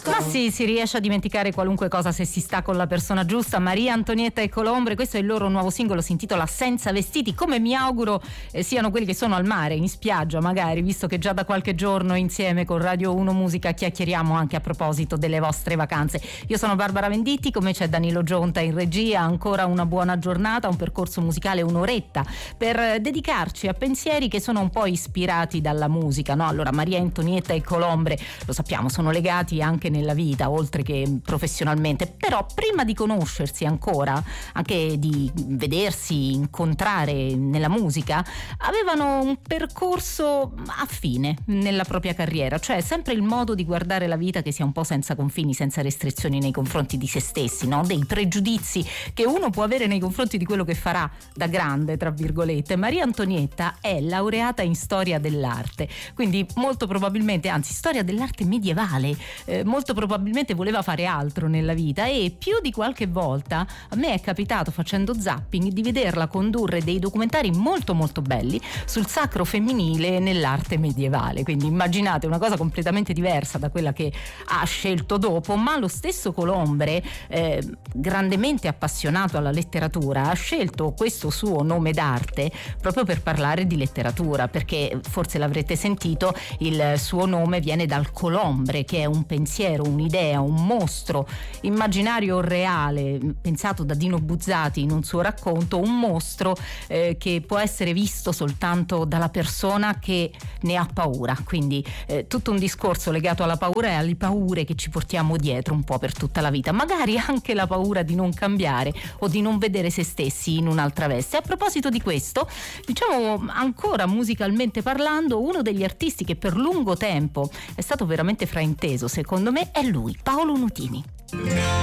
Ma sì, si riesce a dimenticare qualunque cosa se si sta con la persona giusta. Maria Antonietta e Colombre, questo è il loro nuovo singolo, si intitola Senza vestiti, come mi auguro siano quelli che sono al mare, in spiaggia magari, visto che già da qualche giorno insieme con Radio 1 Musica chiacchieriamo anche a proposito delle vostre vacanze. Io sono Barbara Venditti, come c'è Danilo Gionta in regia. Ancora una buona giornata, un percorso musicale, un'oretta per dedicarci a pensieri che sono un po' ispirati dalla musica, no? Allora, Maria Antonietta e Colombre, lo sappiamo, sono legati anche nella vita, oltre che professionalmente, però prima di conoscersi ancora, anche di vedersi, incontrare nella musica, avevano un percorso affine nella propria carriera, cioè sempre il modo di guardare la vita che sia un po' senza confini, senza restrizioni nei confronti di se stessi, no? Dei pregiudizi che uno può avere nei confronti di quello che farà da grande, tra virgolette. Maria Antonietta è laureata in storia dell'arte, quindi molto probabilmente, anzi storia dell'arte medievale, molto probabilmente voleva fare altro nella vita, e più di qualche volta a me è capitato, facendo zapping, di vederla condurre dei documentari molto molto belli sul sacro femminile nell'arte medievale. Quindi immaginate una cosa completamente diversa da quella che ha scelto dopo. Ma lo stesso Colombre, grandemente appassionato alla letteratura, ha scelto questo suo nome d'arte proprio per parlare di letteratura, perché forse l'avrete sentito, il suo nome viene dal colombre, che è un pensiero, un'idea, un mostro immaginario o reale, pensato da Dino Buzzati in un suo racconto, un mostro che può essere visto soltanto dalla persona che ne ha paura. Quindi tutto un discorso legato alla paura e alle paure che ci portiamo dietro un po' per tutta la vita, magari anche la paura di non cambiare o di non vedere se stessi in un'altra veste. A proposito di questo, diciamo, ancora musicalmente parlando, uno degli artisti che per lungo tempo è stato veramente frainteso, secondo me, è lui, Paolo Nutini.